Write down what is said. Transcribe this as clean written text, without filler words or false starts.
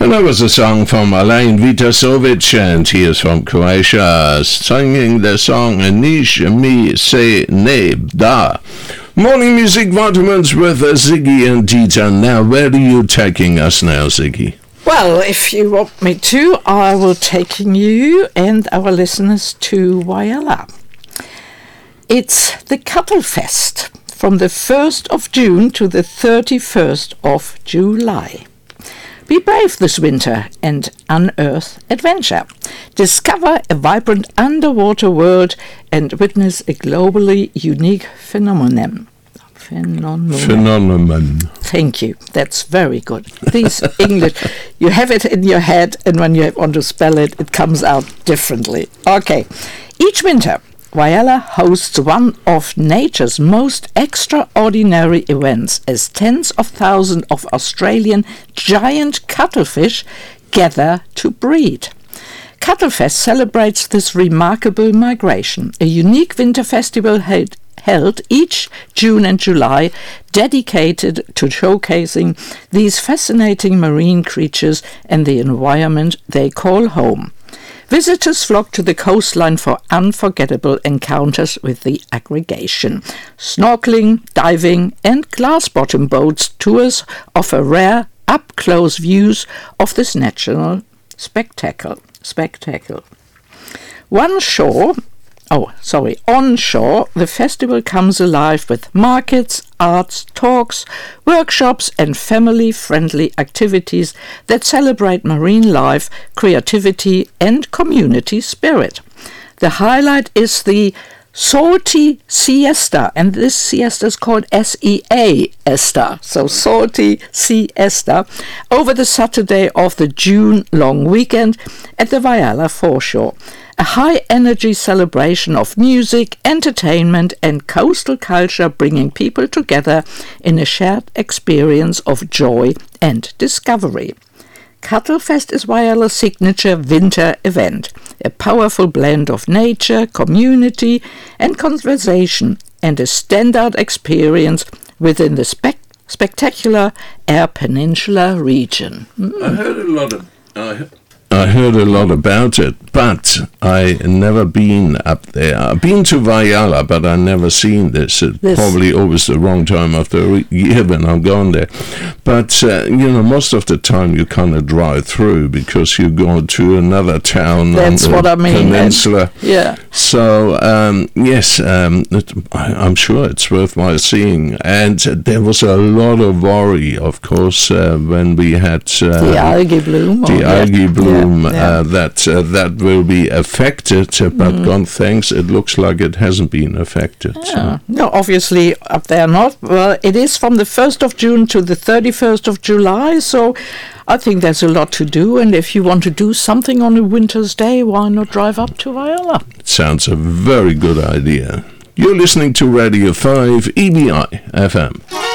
And that was a song from Alain Vitasovic, and he is from Croatia, singing the song Niš mi se ne da. Morning Music Vitamins with Ziggy and Dieter. Now, where are you taking us now, Ziggy? Well, if you want me to, I will taking you and our listeners to Whyalla. It's the Cuttlefiest from the 1st of June to the 31st of July. Be brave this winter and unearth adventure. Discover a vibrant underwater world and witness a globally unique phenomenon. Thank you. That's very good. Please, English. You have it in your head, and when you want to spell it, it comes out differently. Okay. Each winter, Whyalla hosts one of nature's most extraordinary events as tens of thousands of Australian giant cuttlefish gather to breed. Cuttlefest celebrates this remarkable migration, a unique winter festival held each June and July, dedicated to showcasing these fascinating marine creatures and the environment they call home. Visitors flock to the coastline for unforgettable encounters with the aggregation. Snorkeling, diving and glass-bottom boats tours offer rare, up-close views of this natural spectacle. Onshore, the festival comes alive with markets, arts, talks, workshops and family-friendly activities that celebrate marine life, creativity and community spirit. The highlight is the Salty Siesta, and this siesta is called SEA-esta, so Salty Siesta, over the Saturday of the June long weekend at the Whyalla foreshore. A high-energy celebration of music, entertainment and coastal culture, bringing people together in a shared experience of joy and discovery. Cuttlefest is Whyalla's signature winter event, a powerful blend of nature, community and conversation, and a standout experience within the spectacular Eyre Peninsula region. I heard a lot about it, but I never been up there. I've been to Whyalla, but I never seen this. Probably always the wrong time of the year when I'm gone there. But, most of the time you kind of drive through because you go to another town. That's on what the I mean. peninsula. Yeah. So, I'm sure it's worthwhile seeing. And there was a lot of worry, of course, when we had the algae bloom. That will be affected, but God thanks, it looks like it hasn't been affected. Yeah. No, obviously up there not. Well, it is from the 1st of June to the 31st of July, so I think there's a lot to do, and if you want to do something on a winter's day, why not drive up to Whyalla? It sounds a very good idea. You're listening to Radio 5 EBI FM.